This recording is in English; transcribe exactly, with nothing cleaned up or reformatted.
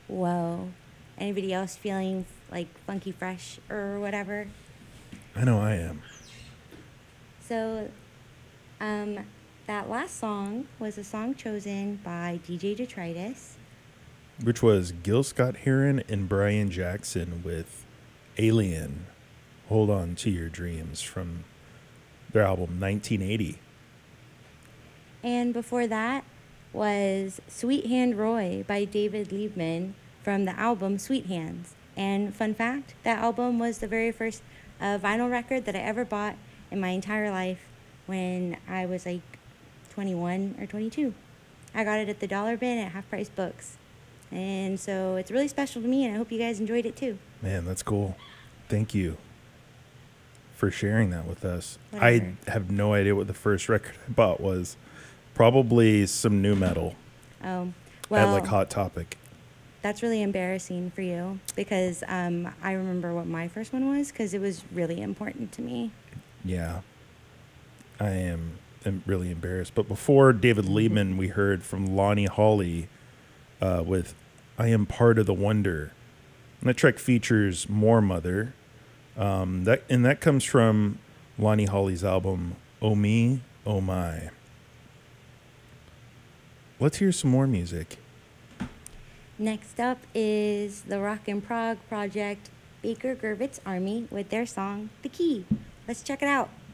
Whoa. Anybody else feeling like funky fresh or whatever? I know I am. So, um, that last song was a song chosen by D J Detritus. Which was Gil Scott Heron and Brian Jackson with Alien. Hold on to your dreams from their album nineteen eighty. And before that was Sweet Hand Roy by David Liebman from the album Sweet Hands. And fun fact, that album was the very first uh, vinyl record that I ever bought in my entire life when I was like twenty-one or twenty-two. I got it at the dollar bin at Half Price Books. And so it's really special to me, and I hope you guys enjoyed it too. Man, that's cool. Thank you for sharing that with us. Whatever. I have no idea what the first record I bought was. Probably some new metal Oh, at well, like Hot Topic. that's really embarrassing for you because um, I remember what my first one was because it was really important to me. Yeah. I am, am really embarrassed. But before David Liebman, we heard from Lonnie Hawley uh, with I Am Part of the Wonder. And that track features More Mother. Um, that and that comes from Lonnie Hawley's album Oh Me, Oh My. Let's hear some more music. Next up is the Rock and Prog project Baker Gurvitz Army with their song The Key. Let's check it out.